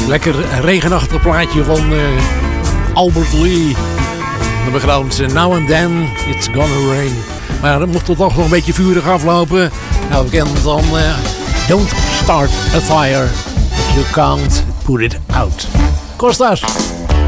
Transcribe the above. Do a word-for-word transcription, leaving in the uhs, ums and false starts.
Lekker regenachtig plaatje van uh, Albert Lee. De begroot Now and Then, It's Gonna Rain. Maar dat mocht toch nog een beetje vurig aflopen. Nou, we kennen dan uh, Don't Start a Fire. You can't put it out. Kostas.